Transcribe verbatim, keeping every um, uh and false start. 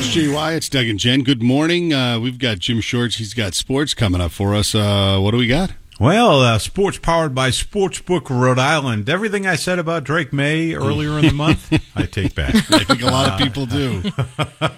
H J Y, it's Doug and Jen. Good morning. Uh, we've got Jim Shorts. He's got sports coming up for us. Uh, what do we got? Well, uh, sports powered by Sportsbook Rhode Island. Everything I said about Drake May earlier in the month, I take back. I think a lot of people do.